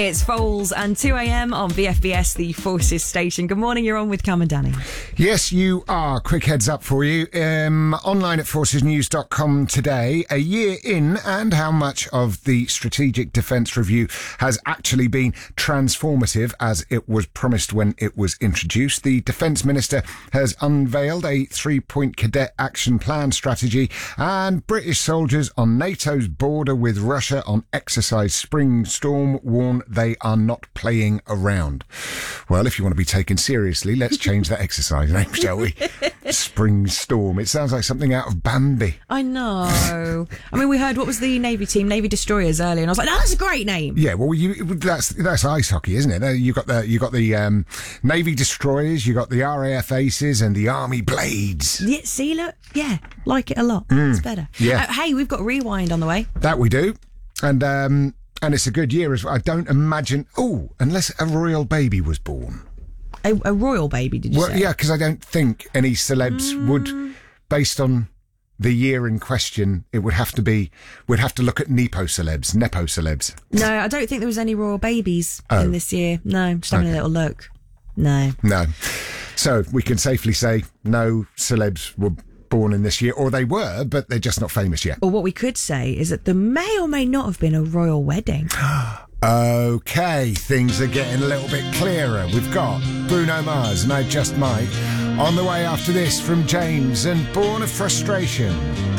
It's Foles and 2am on VFBS, the Forces station. Good morning, you're on with Cam and Danny. Yes, you are. Quick heads up for you. Online at forcesnews.com today, a year in, and how much of the Strategic Defence Review has actually been transformative as it was promised when it was introduced. The Defence Minister has unveiled a 3-point cadet action plan strategy, and British soldiers on NATO's border with Russia on exercise Spring Storm warn they are not playing around. Well, if you want to be taken seriously, let's change that exercise name, shall we? Spring Storm. It sounds like something out of Bambi. I know. I mean, we heard, what was the Navy team? Navy Destroyers earlier, and I was like, no, that's a great name. Yeah, well, that's ice hockey, isn't it? You got the Navy Destroyers, you got the RAF Aces, and the Army Blades. Yeah, see, look, yeah, like it a lot. It's better. Yeah. Hey, we've got Rewind on the way. That we do, and it's a good year as well. I don't imagine. Oh, unless a royal baby was born. A royal baby, did you say? Well, yeah, because I don't think any celebs would, based on the year in question, it would have to be. We'd have to look at nepo celebs. No, I don't think there was any royal babies in this year. No, just having a little look. No. So we can safely say no celebs were born in this year, or they were, but they're just not famous yet. Or what we could say is that there may or may not have been a royal wedding. Okay, things are getting a little bit clearer. We've got Bruno Mars and I Just Might on the way after this from James and Born of Frustration.